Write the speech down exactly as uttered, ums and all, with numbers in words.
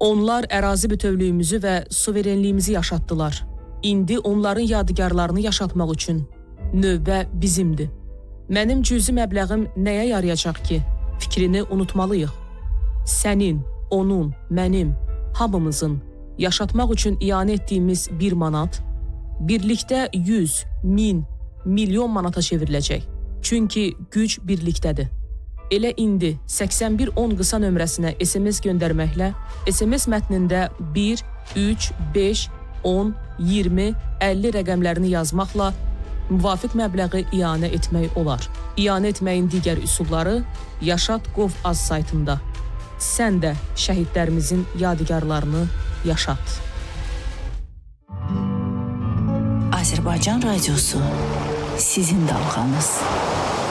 Onlar ərazi bütövlüyümüzü və suverenliyimizi yaşatdılar. İndi onların yadigarlarını yaşatmaq üçün növbə bizimdir. Mənim cüzi məbləğim nəyə yarayacaq ki? Fikrini unutmalıyıq. Sənin, onun, mənim, hamımızın yaşatmaq üçün iyanə etdiyimiz bir manat, birlikdə yüz, min, milyon manata çevriləcək. Çünki güc birlikdədir. Elə indi səksən bir on qısa nömrəsinə S M S göndərməklə S M S mətnində bir, üç, beş, on, iyirmi, əlli rəqəmlərini yazmaqla müvafiq məbləği iyanə etmək olar. İyanə etməyin digər üsulları Yaşat nöqtə gov az saytında. Sən də şəhidlərimizin yadigarlarını yaşat. Azərbaycan Radiosu sizin dalğanız.